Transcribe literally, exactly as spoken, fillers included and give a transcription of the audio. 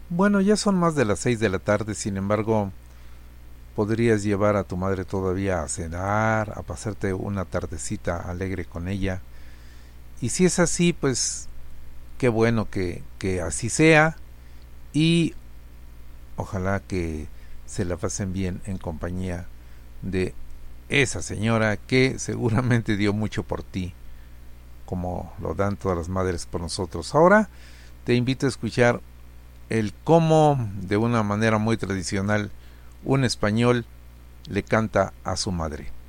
Bueno, ya son más de las seis de la tarde, sin embargo, podrías llevar a tu madre todavía a cenar, a pasarte una tardecita alegre con ella. Y si es así, pues qué bueno que, que así sea y ojalá que se la pasen bien en compañía de esa señora que seguramente dio mucho por ti, como lo dan todas las madres por nosotros. Ahora te invito a escuchar el cómo, de una manera muy tradicional, un español le canta a su madre.